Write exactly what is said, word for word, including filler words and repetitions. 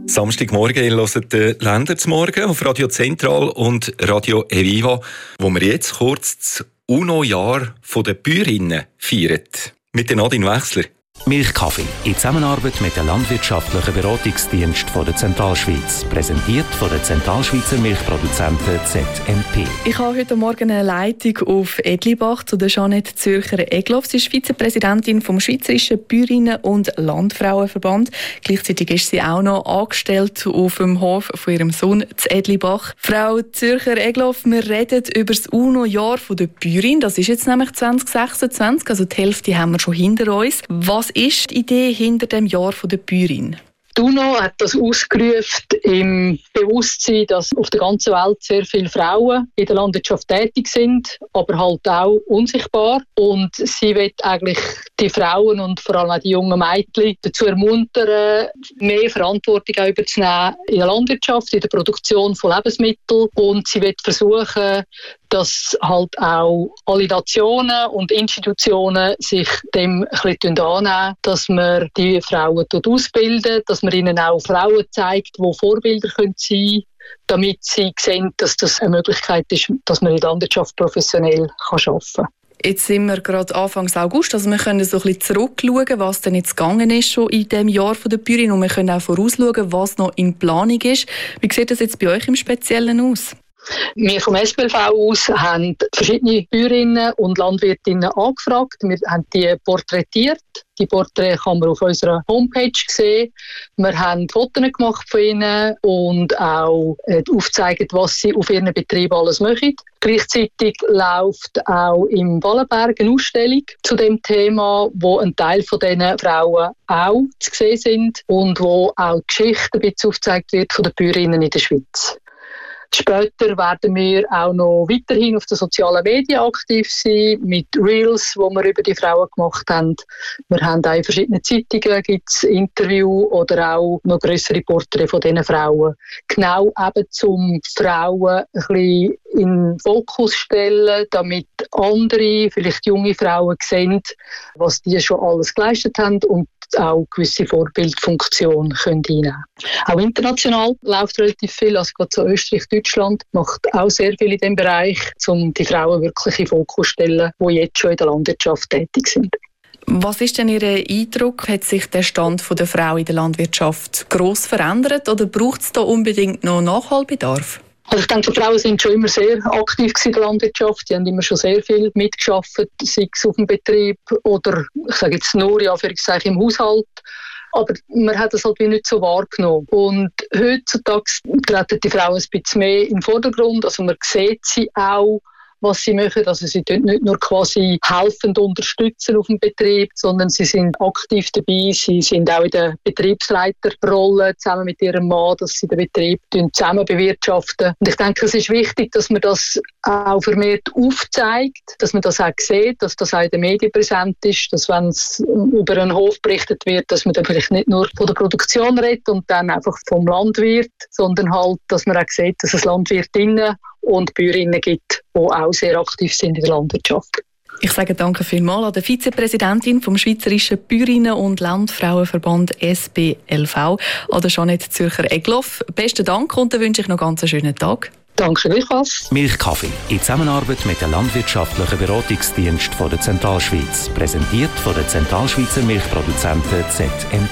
Samstagmorgen, ihr hört den «Ländler-Morgen» auf Radio Zentral und Radio Eviva, wo wir jetzt kurz das UNO-Jahr der Bäuerinnen feiern. Mit Nadine Wechsler. Milchkaffee in Zusammenarbeit mit dem Landwirtschaftlichen Beratungsdienst von der Zentralschweiz. Präsentiert von der Zentralschweizer Milchproduzenten Z M P. Ich habe heute Morgen eine Leitung auf Edlibach zu der Jeanette Zürcher-Egloff. Sie ist Vizepräsidentin vom Schweizerischen Bäuerinnen- und Landfrauenverband. Gleichzeitig ist sie auch noch angestellt auf dem Hof von ihrem Sohn zu Edlibach. Frau Zürcher-Egloff, wir reden über das UNO-Jahr der Bäuerin. Das ist jetzt nämlich zwanzig sechsundzwanzig, also die Hälfte haben wir schon hinter uns. Was ist die Idee hinter dem Jahr der Bäuerin? Die UNO hat das ausgerufen im Bewusstsein, dass auf der ganzen Welt sehr viele Frauen in der Landwirtschaft tätig sind, aber halt auch unsichtbar. Und sie will eigentlich die Frauen und vor allem auch die jungen Mädchen dazu ermuntern, mehr Verantwortung auch überzunehmen in der Landwirtschaft, in der Produktion von Lebensmitteln. Und sie will versuchen, dass halt auch alle Nationen und Institutionen sich dem ein bisschen annehmen, dass man die Frauen ausbilden, dass man ihnen auch Frauen zeigt, die Vorbilder sein können, damit sie sehen, dass das eine Möglichkeit ist, dass man in der Landwirtschaft professionell arbeiten kann. Jetzt sind wir gerade Anfang August, also wir können so ein bisschen zurückschauen, was denn jetzt gegangen ist schon in diesem Jahr der Bäuerin, und wir können auch vorausschauen, was noch in Planung ist. Wie sieht das jetzt bei euch im Speziellen aus? Wir vom S B L V aus haben verschiedene Bäuerinnen und Landwirtinnen angefragt. Wir haben die porträtiert. Die Porträts kann man auf unserer Homepage sehen. Wir haben Fotos gemacht von ihnen und auch aufgezeigt, was sie auf ihren Betrieb alles machen. Gleichzeitig läuft auch im Wallenberg eine Ausstellung zu dem Thema, wo ein Teil von diesen Frauen auch zu sehen sind und wo auch die Geschichte ein bisschen aufgezeigt wird von den Bäuerinnen in der Schweiz. Später werden wir auch noch weiterhin auf den sozialen Medien aktiv sein, mit Reels, die wir über die Frauen gemacht haben. Wir haben auch in verschiedenen Zeitungen gibt's Interviews oder auch noch grössere Porträts von diesen Frauen. Genau eben zum Frauen ein bisschen in den Fokus stellen, damit andere, vielleicht junge Frauen sehen, was die schon alles geleistet haben und auch gewisse Vorbildfunktion können einnehmen. Auch international läuft relativ viel, also gerade so Österreich, Deutschland macht auch sehr viel in diesem Bereich, um die Frauen wirklich in den Fokus zu stellen, die jetzt schon in der Landwirtschaft tätig sind. Was ist denn Ihr Eindruck? Hat sich der Stand der Frau in der Landwirtschaft gross verändert oder braucht es da unbedingt noch Nachholbedarf? Also ich denke, die Frauen sind schon immer sehr aktiv in der Landwirtschaft. Die haben immer schon sehr viel mitgearbeitet, sei es auf dem Betrieb oder, ich sage jetzt nur, ja, im Haushalt. Aber man hat das halt wie nicht so wahrgenommen. Und heutzutage treten die Frauen ein bisschen mehr in den Vordergrund. Also man sieht sie auch, was sie machen. Also sie tun nicht nur quasi helfend unterstützen auf dem Betrieb, sondern sie sind aktiv dabei. Sie sind auch in der Betriebsleiterrolle zusammen mit ihrem Mann, dass sie den Betrieb zusammen bewirtschaften. Und ich denke, es ist wichtig, dass man das auch vermehrt aufzeigt, dass man das auch sieht, dass das auch in den Medien präsent ist, dass wenn es über einen Hof berichtet wird, dass man dann vielleicht nicht nur von der Produktion redet und dann einfach vom Landwirt, sondern halt, dass man auch sieht, dass es Landwirtinnen und Bäuerinnen gibt, die auch sehr aktiv sind in der Landwirtschaft. Ich sage danke vielmals an der Vizepräsidentin vom Schweizerischen Bäuerinnen- und Landfrauenverband S B L V, an der Jeanette Zürcher-Egloff. Besten Dank und dann wünsche ich noch ganz einen schönen Tag. Danke gleichfalls. Milchkaffee in Zusammenarbeit mit dem Landwirtschaftlichen Beratungsdienst von der Zentralschweiz. Präsentiert von der Zentralschweizer Milchproduzenten Z M P.